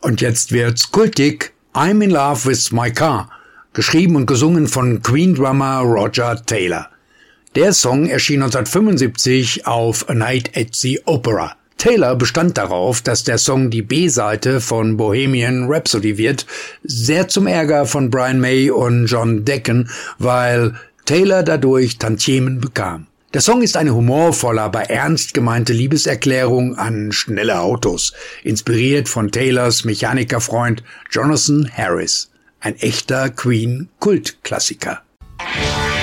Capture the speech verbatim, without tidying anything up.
Und jetzt wird's kultig. I'm in Love with My Car, geschrieben und gesungen von Queen-Drummer Roger Taylor. Der Song erschien neunzehnhundertfünfundsiebzig auf A Night at the Opera. Taylor bestand darauf, dass der Song die B-Seite von Bohemian Rhapsody wird, sehr zum Ärger von Brian May und John Deacon, weil Taylor dadurch Tantiemen bekam. Der Song ist eine humorvolle, aber ernst gemeinte Liebeserklärung an schnelle Autos, inspiriert von Taylors Mechanikerfreund Jonathan Harris. Ein echter Queen-Kultklassiker.